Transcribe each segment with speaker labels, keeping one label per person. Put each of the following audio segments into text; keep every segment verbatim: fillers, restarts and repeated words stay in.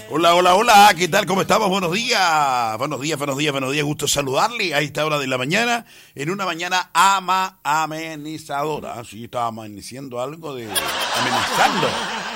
Speaker 1: Hola, hola, hola, ¿qué tal? ¿Cómo estamos? Buenos días, buenos días, buenos días, buenos días, gusto saludarle a esta hora de la mañana, en una mañana ama, amenizadora, sí, está amaneciendo algo de... amenazando,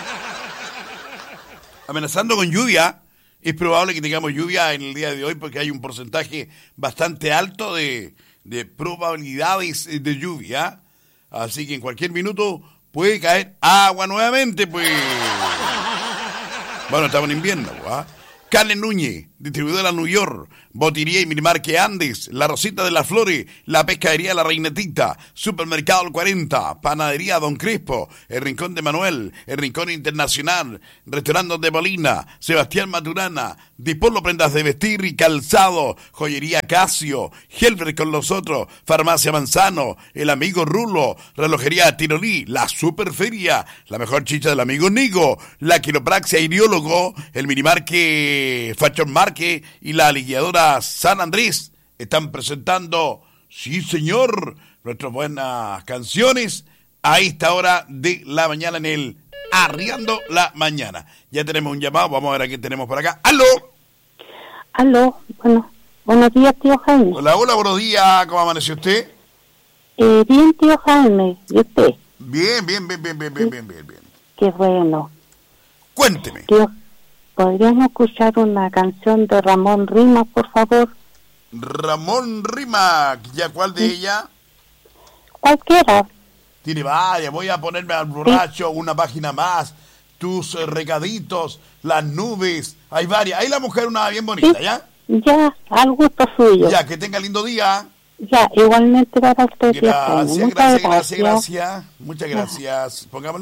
Speaker 1: amenazando con lluvia. Es probable que tengamos lluvia en el día de hoy porque hay un porcentaje bastante alto de, de probabilidades de lluvia, así que en cualquier minuto puede caer agua nuevamente, pues... Bueno, estamos en invierno, ¿ah? Carne Núñez, distribuidora New York, Botiría y Minimarque Andes, La Rosita de las Flores, La Pescadería La Reinetita, Supermercado El cuarenta, Panadería Don Crespo, El Rincón de Manuel, El Rincón Internacional, Restaurante de Molina, Sebastián Maturana, Dispolo Prendas de Vestir y Calzado, Joyería Casio, Helver con los otros, Farmacia Manzano, El Amigo Rulo, Relojería Tirolí, La Superferia, la mejor chicha del amigo Nigo, La Quiropraxia Ideólogo, el Minimarque Fashion Market y la alineadora San Andrés están presentando, sí señor, nuestras buenas canciones a esta hora de la mañana en el Arriando la Mañana. Ya tenemos un llamado, vamos a ver a quién tenemos por acá. ¡Aló!
Speaker 2: Aló, bueno, buenos días, tío Jaime.
Speaker 1: Hola, hola, buenos días, ¿cómo amaneció usted?
Speaker 2: Eh, bien, tío Jaime, ¿y usted?
Speaker 1: Bien, bien, bien, bien, bien, bien, bien, bien, bien.
Speaker 2: Qué bueno.
Speaker 1: Cuénteme.
Speaker 2: Tío, ¿podríamos escuchar una canción de Ramón Rimas, por favor?
Speaker 1: Ramón Rimac, ¿ya cuál de
Speaker 2: Sí.
Speaker 1: ella?
Speaker 2: Cualquiera.
Speaker 1: Tiene varias, voy a ponerme al borracho, una página más, tus eh, recaditos, las nubes, hay varias. Ahí la mujer una bien bonita,
Speaker 2: Sí.
Speaker 1: ¿ya?
Speaker 2: Ya, al gusto suyo.
Speaker 1: Ya, que tenga lindo día.
Speaker 2: Ya, igualmente para usted, tío Jaime.
Speaker 1: Gracias,
Speaker 2: Muchas
Speaker 1: gracias, gracias,
Speaker 2: gracias.
Speaker 1: gracias. Muchas gracias. Pongámosle